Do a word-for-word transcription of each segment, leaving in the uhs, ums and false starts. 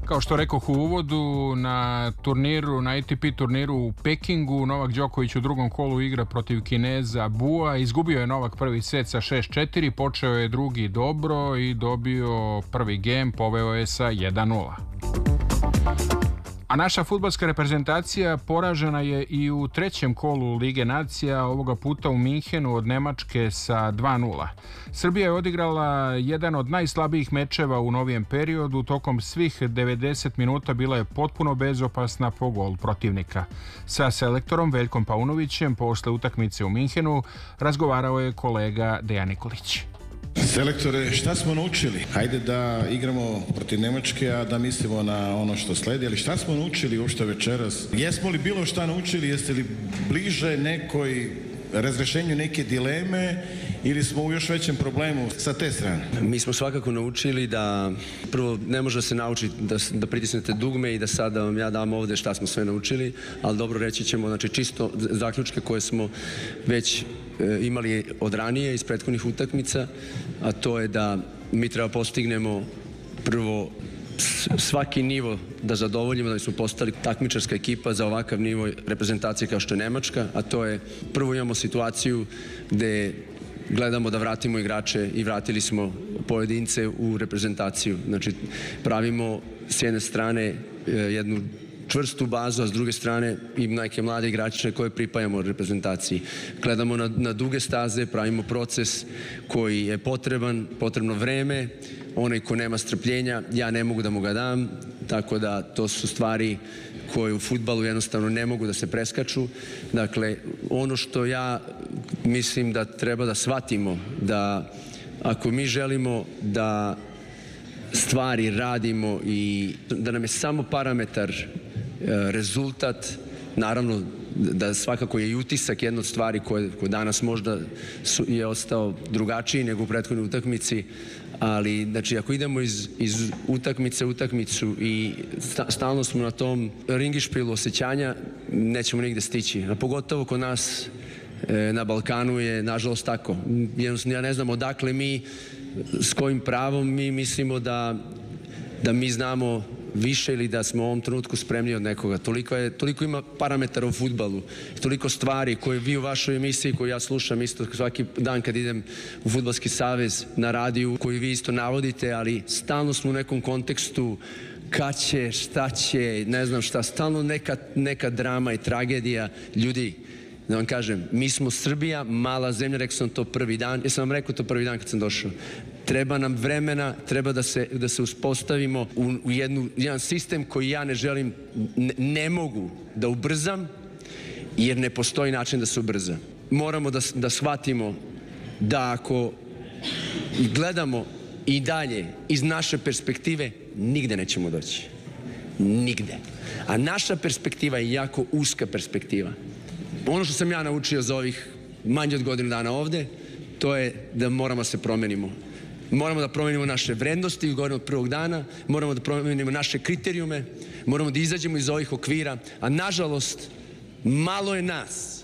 Kao što rekoh u uvodu, na turniru, na A T P turniru u Pekingu, Novak Đoković u drugom kolu igra protiv Kineza Bua. Izgubio je Novak prvi set sa šest četiri, počeo je drugi dobro i dobio prvi gem, poveo je sa jedan nula. A naša fudbalska reprezentacija poražena je i u trećem kolu Lige nacija, ovoga puta u Minhenu od Nemačke sa dva nula. Srbija je odigrala jedan od najslabijih mečeva u novijem periodu, tokom svih devedeset minuta bila je potpuno bezopasna po gol protivnika. Sa selektorom Veljkom Paunovićem posle utakmice u Minhenu razgovarao je kolega Dejan Nikolić. Selektore, šta smo naučili? Hajde da igramo protiv Nemačke, a da mislimo na ono što sledi, ali šta smo naučili uopšte večeras? Jesmo li bilo šta naučili? Jeste li bliže nekoj razrešenju neke dileme ili smo u još većem problemu sa te strane? Mi smo svakako naučili da prvo ne može se naučiti da, da pritisnete dugme i da sada vam ja dam ovde šta smo sve naučili, ali dobro reći ćemo, znači čisto zaključke koje smo već e, imali od ranije iz prethodnih utakmica, a to je da mi treba postignemo prvo svaki nivo da zadovoljimo, da bismo postali takmičarska ekipa za ovakav nivo reprezentacije kao što je Nemačka, a to je prvo imamo situaciju gde gledamo da vratimo igrače i vratili smo pojedince u reprezentaciju. Znači pravimo s jedne strane jednu čvrstu bazu, a s druge strane i neke mlade igrače koje pripajamo reprezentaciji. Gledamo na, na duge staze, pravimo proces koji je potreban, potrebno vreme, onaj ko nema strpljenja, ja ne mogu da mu ga dam, tako da to su stvari koje u fudbalu jednostavno ne mogu da se preskaču. Dakle, ono što ja mislim da treba da shvatimo, da ako mi želimo da stvari radimo i da nam je samo parametar rezultat, naravno da svakako je i utisak jedna od stvari koje, koje danas možda su, je ostao drugačiji nego u prethodnoj utakmici, ali znači ako idemo iz, iz utakmice u utakmicu i sta, stalno smo na tom ringišpilu osjećanja, nećemo nigde stići, a pogotovo kod nas e, na Balkanu je nažalost tako. Ja ne znam odakle mi, s kojim pravom mi mislimo da, da mi znamo više ili da smo u ovom trenutku spremni od nekoga. Toliko, je, toliko ima parametara u fudbalu, toliko stvari koje vi u vašoj emisiji, koju ja slušam isto svaki dan kad idem u Fudbalski savez na radiju, koju vi isto navodite, ali stalno smo u nekom kontekstu kad će, šta će, ne znam šta, stalno neka, neka drama i tragedija. Ljudi, da vam kažem, mi smo Srbija, mala zemlja, rekao sam to prvi dan, ja sam vam rekao to prvi dan kad sam došao. Treba nam vremena, treba da se, da se uspostavimo u, u jednu, jedan sistem koji ja ne želim, ne, ne mogu da ubrzam, jer ne postoji način da se ubrza. Moramo da, da shvatimo da ako gledamo i dalje iz naše perspektive, nigde nećemo doći. Nigde. A naša perspektiva je jako uska perspektiva. Ono što sam ja naučio za ovih manje od godinu dana ovde, to je da moramo se promenimo. Moramo da promenimo naše vrednosti, govorimo od prvog dana, moramo da promenimo naše kriterijume, moramo da izađemo iz ovih okvira, a nažalost, malo je nas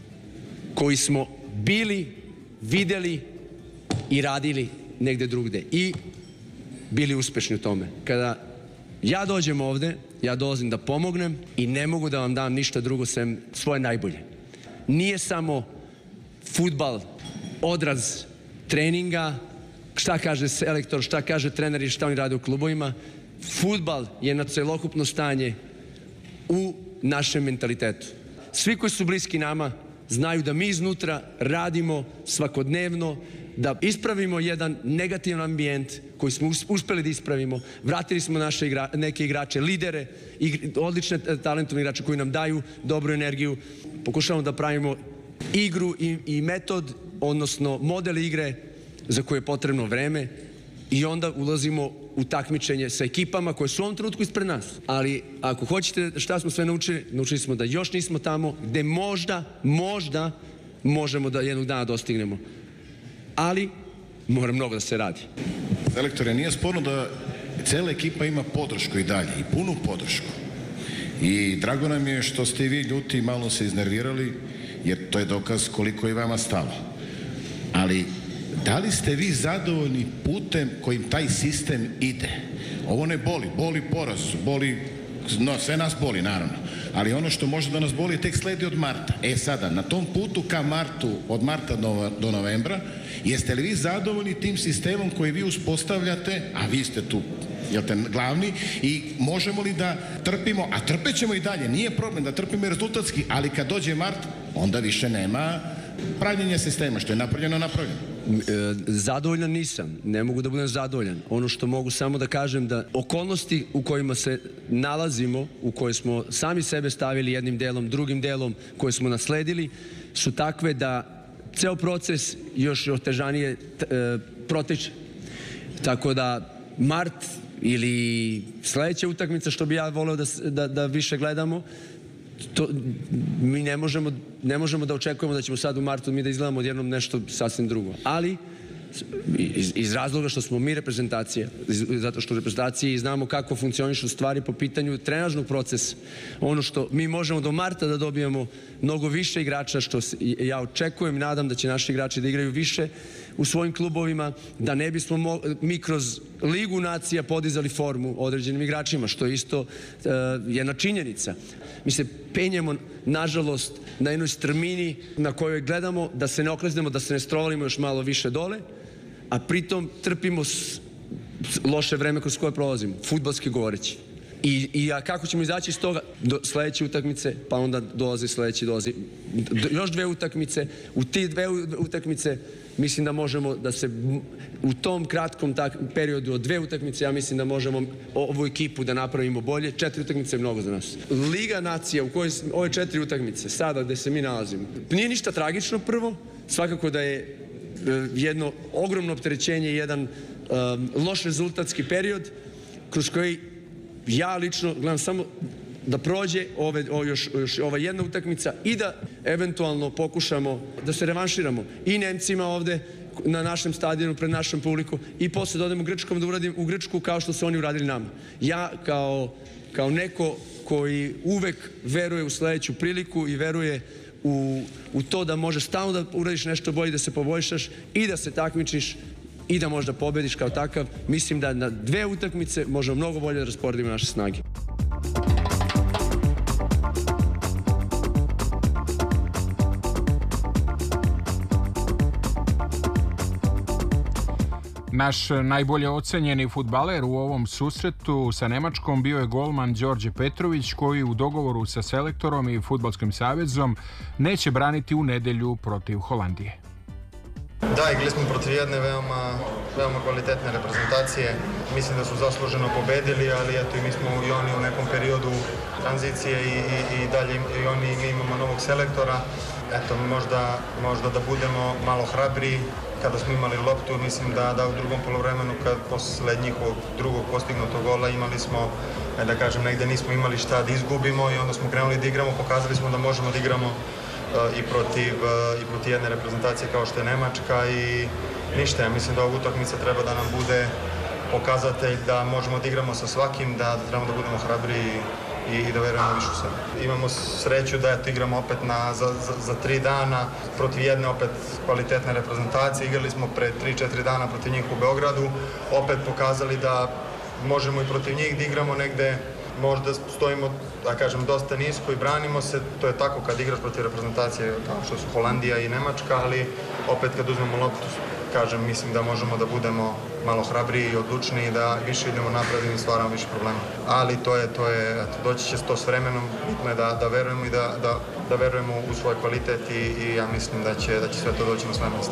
koji smo bili, videli i radili negde drugde i bili uspešni u tome. Kada ja dođem ovde, ja dolazim da pomognem i ne mogu da vam dam ništa drugo sem svoje najbolje. Nije samo fudbal odraz treninga, šta kaže selektor, šta kaže trener i šta oni rade u klubovima. Fudbal je na celokupno stanje u našem mentalitetu. Svi koji su bliski nama znaju da mi iznutra radimo svakodnevno, da ispravimo jedan negativan ambijent koji smo uspeli da ispravimo. Vratili smo naše igra, neke igrače, lidere, igr, odlične talentovne igrače koji nam daju dobru energiju. Pokušavamo da pravimo igru i, i metod, odnosno model igre za koje je potrebno vreme i onda ulazimo u takmičenje sa ekipama koje su u ovom trenutku ispred nas. Ali ako hoćete šta smo sve naučili, naučili smo da još nismo tamo gde možda, možda možemo da jednog dana dostignemo. Ali mora mnogo da se radi. Selektore, nije sporno da cela ekipa ima podršku i dalje, i punu podršku. I drago nam je što ste i vi ljuti malo se iznervirali, jer to je dokaz koliko je vama stalo. Ali da li ste vi zadovoljni putem kojim taj sistem ide? Ovo ne boli, boli poraz, boli, no, sve nas boli naravno, ali ono što može da nas boli tek sledi od marta. E sada, na tom putu ka martu, od marta do, do novembra, jeste li vi zadovoljni tim sistemom koji vi uspostavljate, a vi ste tu, jel te, glavni, i možemo li da trpimo, a trpećemo i dalje, nije problem da trpimo rezultatski, ali kad dođe mart, onda više nema pravljenja sistema, što je napravljeno, napravljeno. Zadovoljan nisam, ne mogu da budem zadovoljan. Ono što mogu samo da kažem da okolnosti u kojima se nalazimo, u koje smo sami sebe stavili jednim delom, drugim delom koje smo nasledili, su takve da ceo proces još otežanije proteče. Tako da mart ili sledeća utakmica, što bi ja voleo da, da, da više gledamo, to, mi ne možemo, ne možemo da očekujemo da ćemo sad u martu mi da izgledamo odjednom nešto sasvim drugo. Ali iz, iz razloga što smo mi reprezentacija, zato što u reprezentaciji znamo kako funkcionišu stvari po pitanju trenažnog procesa. Ono što mi možemo do marta da dobijemo mnogo više igrača, što ja očekujem i nadam da će naši igrači da igraju više u svojim klubovima, da ne bismo mi kroz Ligu nacija podizali formu određenim igračima, što je isto uh, jedna činjenica. Mi se penjemo, nažalost, na jednoj strmini na kojoj gledamo da se ne okleznemo, da se ne strovalimo još malo više dole, a pritom trpimo s, s loše vreme kroz koje prolazimo, fudbalski govoreći. I, i a kako ćemo izaći iz toga? Do sledeće utakmice, pa onda dolazi sledeći, dolazi do, još dve utakmice. U ti dve utakmice mislim da možemo da se u tom kratkom tak, periodu od dve utakmice, ja mislim da možemo ovu ekipu da napravimo bolje. Četiri utakmice je mnogo za nas. Liga nacija u kojoj ove četiri utakmice, sada gde se mi nalazimo, nije ništa tragično prvo, svakako da je jedno ogromno opterećenje, jedan um, loš rezultatski period kroz koji ja lično gledam samo da prođe ove, o, još, još ova jedna utakmica i da eventualno pokušamo da se revanširamo i Nemcima ovde na našem stadionu pred našom publiku i posle da odemo Grčkom da uradim u Grčku kao što su oni uradili nama. Ja kao, kao neko koji uvek veruje u sledeću priliku i veruje u, u to da možeš stalno da uradiš nešto bolje, da se poboljšaš i da se takmičiš i da možda pobediš kao takav, mislim da na dve utakmice možemo mnogo bolje da rasporedimo naše snage. Naš najbolje ocenjeni fudbaler u ovom susretu sa Nemačkom bio je golman Đorđe Petrović, koji u dogovoru sa selektorom i Fudbalskim savezom neće braniti u nedelju protiv Holandije. Da, igrali smo protiv jedne veoma, veoma kvalitetne reprezentacije. Mislim da su zasluženo pobedili, ali eto i mi smo i oni u nekom periodu tranzicije i, i, i dalje i oni i mi imamo novog selektora. Eto, možda, možda da budemo malo hrabri. Kada smo imali loptu, mislim da, da u drugom poluvremenu, kad posle njihovog drugog postignutog gola imali smo, da kažem, negde nismo imali šta da izgubimo i onda smo krenuli da igramo, pokazali smo da možemo da igramo i protiv, i protiv jedne reprezentacije kao što je Nemačka i ništa. Ja mislim da ova utakmica treba da nam bude pokazatelj da možemo da igramo sa svakim, da trebamo da budemo hrabri i, i da verujemo više u sebe. Imamo sreću da eto, igramo opet na, za, za, za tri dana protiv jedne opet kvalitetne reprezentacije. Igrali smo pre tri četiri dana protiv njih u Beogradu, opet pokazali da možemo i protiv njih da igramo negde. Možda stojimo, da kažem, dosta nisko i branimo se, to je tako kad igraš protiv reprezentacije kao što su Holandija i Nemačka, ali opet kad uzmemo loptu, kažem, mislim da možemo da budemo malo hrabriji i odlučniji, da više idemo napred i stvaramo više problema. Ali to je, to je, eto, doći će to s vremenom, bitno je da, da verujemo i da, da, da verujemo u svoj kvalitet i, i ja mislim da će, da će sve to doći na svoje mjesto.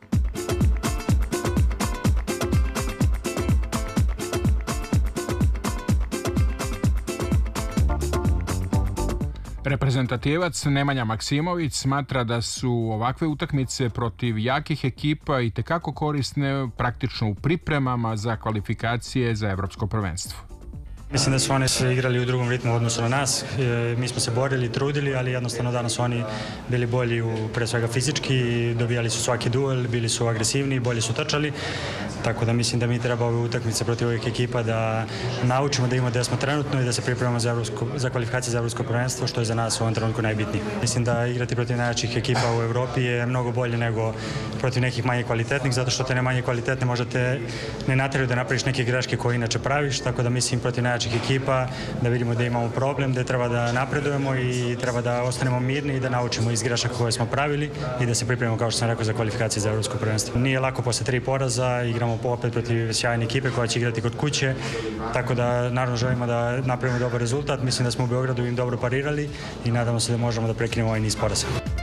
Reprezentativac Nemanja Maksimović smatra da su ovakve utakmice protiv jakih ekipa i tekako korisne praktično u pripremama za kvalifikacije za evropsko prvenstvo. Mislim da su oni se igrali u drugom ritmu u odnosu na nas. Mi smo se borili, trudili, ali jednostavno danas su oni bili bolji u, pre svega fizički, dobijali su svaki duel, bili su agresivni, bolje su trčali. Tako da mislim da mi treba ove utakmice protiv ovih ekipa da naučimo da imamo gde smo trenutno i da se pripremamo za, evropsko, za kvalifikacije za evropsko prvenstvo, što je za nas u ovom trenutku najbitnije. Mislim da igrati protiv najjačih ekipa u Evropi je mnogo bolje nego protiv nekih manje kvalitetnih, zato što te ne manje kvalitetne možda te ne nateraju da napraviš neke greške koje inače praviš, tako da mislim protiv najjačih ekipa da vidimo da imamo problem, da treba da napredujemo i treba da ostanemo mirni i da naučimo iz grešaka koje smo pravili i da se pripremimo, kao što sam rekao, za kvalifikacije za evropsko prvenstvo. Nije lako posle tri poraza, igramo opet protiv sjajne ekipe koja će igrati kod kuće, tako da naravno želimo da napravimo dobar rezultat. Mislim da smo u Beogradu im dobro parirali i nadamo se da možemo da prekinemo ovaj niz poraza.